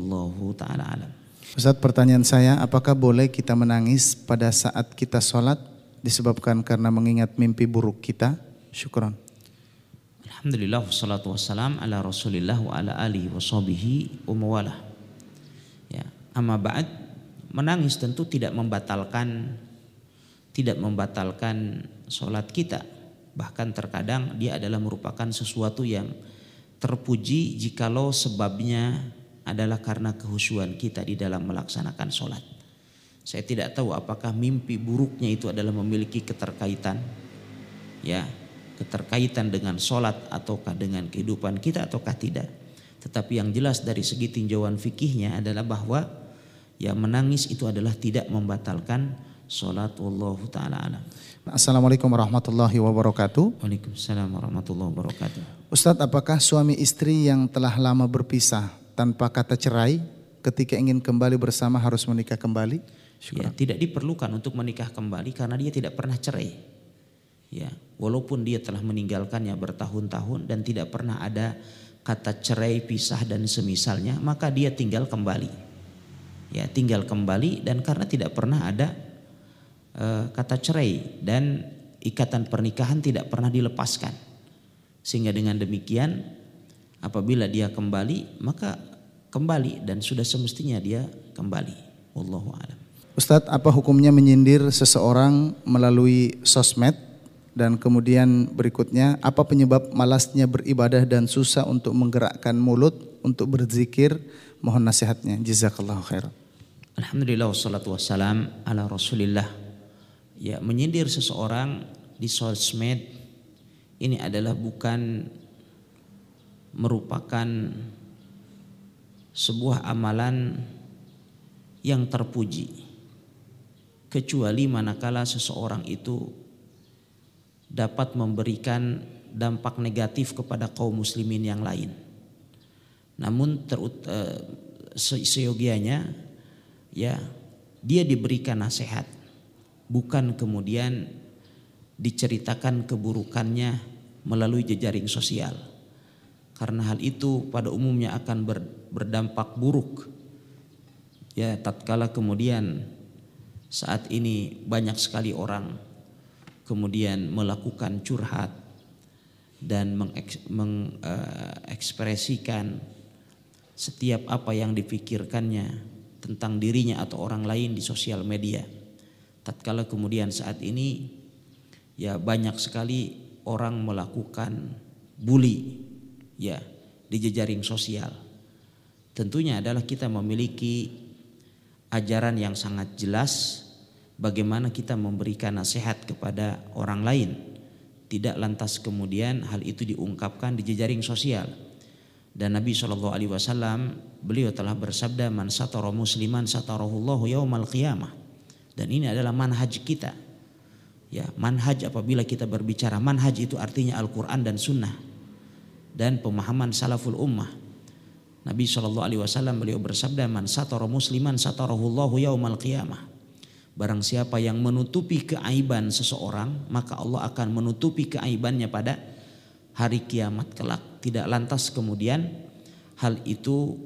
wallahu taala alam. Ustaz, pertanyaan saya, apakah boleh kita menangis pada saat kita sholat disebabkan karena mengingat mimpi buruk kita? Syukran. Alhamdulillah wassalatu wassalam ala Rasulillah wa ala alihi wa sahbihi wa mawalah. Ya, amma ba'd, menangis tentu tidak membatalkan sholat kita. Bahkan terkadang dia adalah merupakan sesuatu yang terpuji jikalau sebabnya adalah karena kehusyuan kita di dalam melaksanakan sholat. Saya tidak tahu apakah mimpi buruknya itu adalah memiliki keterkaitan dengan sholat ataukah dengan kehidupan kita ataukah tidak. Tetapi yang jelas dari segi tinjauan fikihnya adalah bahwa ya menangis itu adalah tidak membatalkan sholat. Wallahu ta'ala alam. Assalamualaikum warahmatullahi wabarakatuh. Waalaikumsalam warahmatullahi wabarakatuh. Ustadz, apakah suami istri yang telah lama berpisah tanpa kata cerai ketika ingin kembali bersama harus menikah kembali? Ya, tidak diperlukan untuk menikah kembali karena dia tidak pernah cerai. Ya, walaupun dia telah meninggalkannya bertahun-tahun dan tidak pernah ada kata cerai, pisah dan semisalnya, maka dia tinggal kembali. Ya, tinggal kembali dan karena tidak pernah ada kata cerai dan ikatan pernikahan tidak pernah dilepaskan. Sehingga dengan demikian apabila dia kembali maka kembali dan sudah semestinya dia kembali. Wallahu a'lam. Ustadz, apa hukumnya menyindir seseorang melalui sosmed? Dan kemudian berikutnya, apa penyebab malasnya beribadah dan susah untuk menggerakkan mulut untuk berzikir? Mohon nasihatnya. Jazakallahu khairan. Alhamdulillah wassalatu wassalam ala Rasulillah. Ya, menyindir seseorang di sosmed ini adalah bukan merupakan sebuah amalan yang terpuji, kecuali manakala seseorang itu dapat memberikan dampak negatif kepada kaum muslimin yang lain. Namun seyogianya ya dia diberikan nasihat, bukan kemudian diceritakan keburukannya melalui jejaring sosial. Karena hal itu pada umumnya akan berdampak buruk. Ya, tatkala kemudian saat ini banyak sekali orang kemudian melakukan curhat dan mengekspresikan setiap apa yang dipikirkannya tentang dirinya atau orang lain di sosial media. Tatkala kemudian saat ini ya banyak sekali orang melakukan bully ya di jejaring sosial. Tentunya adalah kita memiliki ajaran yang sangat jelas bagaimana kita memberikan nasihat kepada orang lain. Tidak lantas kemudian hal itu diungkapkan di jejaring sosial. Dan Nabi SAW beliau telah bersabda, man satara musliman satarahullahu yaumal qiyamah. Dan ini adalah manhaj kita. Ya, manhaj apabila kita berbicara manhaj itu artinya Al-Quran dan Sunnah dan pemahaman salaful ummah. Nabi SAW beliau bersabda, man satara musliman satarahullahu yaumal qiyamah. Barang siapa yang menutupi keaiban seseorang, maka Allah akan menutupi keaibannya pada hari kiamat kelak. Tidak lantas kemudian hal itu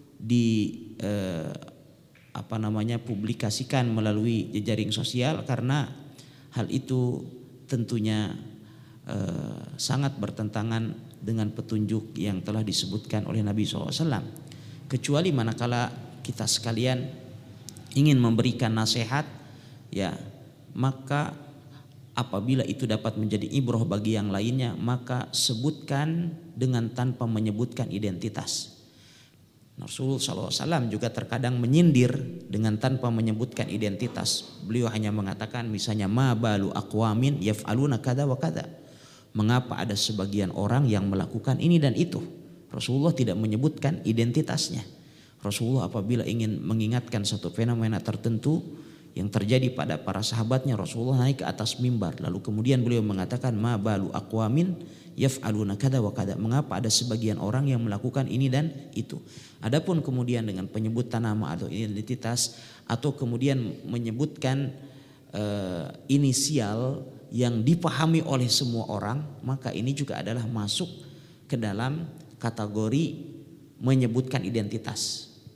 publikasikan melalui jejaring sosial, karena hal itu tentunya sangat bertentangan dengan petunjuk yang telah disebutkan oleh Nabi SAW. Kecuali manakala kita sekalian ingin memberikan nasihat, ya maka apabila itu dapat menjadi ibrah bagi yang lainnya, maka sebutkan dengan tanpa menyebutkan identitas. Rasulullah SAW juga terkadang menyindir dengan tanpa menyebutkan identitas. Beliau hanya mengatakan misalnya ma balu aqwamin yaf'aluna kada wa kada. Mengapa ada sebagian orang yang melakukan ini dan itu? Rasulullah tidak menyebutkan identitasnya. Rasulullah apabila ingin mengingatkan satu fenomena tertentu yang terjadi pada para sahabatnya, Rasulullah naik ke atas mimbar, lalu kemudian beliau mengatakan ma balu aqwamin yaf'aluna kada wa kada. Mengapa ada sebagian orang yang melakukan ini dan itu? Adapun kemudian dengan penyebutan nama atau identitas atau kemudian menyebutkan inisial yang dipahami oleh semua orang, maka ini juga adalah masuk ke dalam kategori menyebutkan identitas.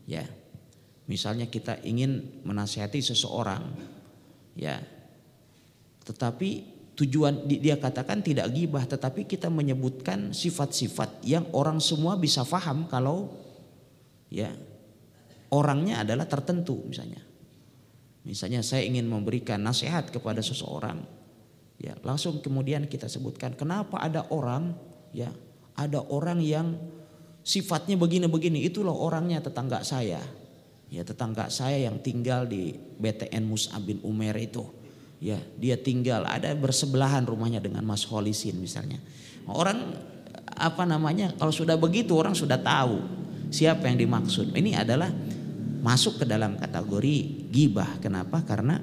Ya. Misalnya kita ingin menasihati seseorang, ya. Tetapi tujuan dia katakan tidak ghibah, tetapi kita menyebutkan sifat-sifat yang orang semua bisa paham kalau ya orangnya adalah tertentu misalnya. Misalnya saya ingin memberikan nasihat kepada seseorang, ya langsung kemudian kita sebutkan kenapa ada orang, ya ada orang yang sifatnya begini-begini, itulah orangnya tetangga saya, ya tetangga saya yang tinggal di BTN Mus'ab bin Umair itu, ya dia tinggal ada bersebelahan rumahnya dengan Mas Kholisin misalnya. Orang kalau sudah begitu orang sudah tahu siapa yang dimaksud. Ini adalah masuk ke dalam kategori ghibah. Kenapa? Karena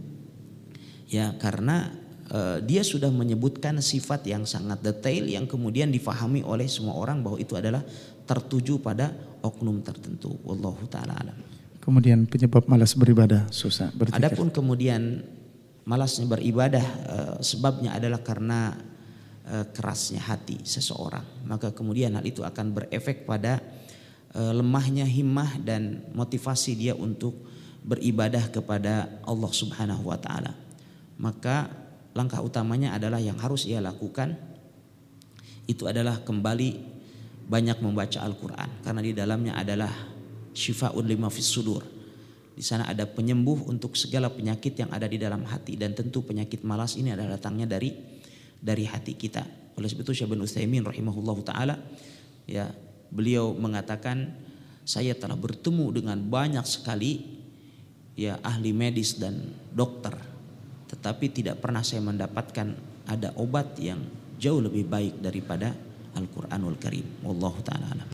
dia sudah menyebutkan sifat yang sangat detail yang kemudian difahami oleh semua orang bahwa itu adalah tertuju pada oknum tertentu. Wallahu taala alam. Kemudian penyebab malas beribadah, susah berzikir. Adapun kemudian malasnya beribadah sebabnya adalah karena kerasnya hati seseorang. Maka kemudian hal itu akan berefek pada lemahnya himmah dan motivasi dia untuk beribadah kepada Allah Subhanahu wa taala. Maka langkah utamanya adalah yang harus ia lakukan itu adalah kembali banyak membaca Al-Qur'an, karena di dalamnya adalah syifaa'un lima fis sudur. Di sana ada penyembuh untuk segala penyakit yang ada di dalam hati, dan tentu penyakit malas ini adalah datangnya dari hati kita. Oleh sebab itu Syekh bin Utsaimin rahimahullahu taala ya beliau mengatakan, saya telah bertemu dengan banyak sekali ya ahli medis dan dokter, tetapi tidak pernah saya mendapatkan ada obat yang jauh lebih baik daripada Al-Qur'anul Karim. Wallahu ta'ala alam.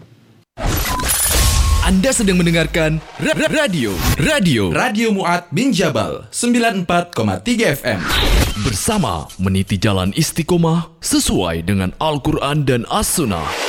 Anda sedang mendengarkan Radio Mu'ad bin Jabal 94,3 FM. Bersama meniti jalan istiqomah sesuai dengan Al-Quran dan As-Sunnah.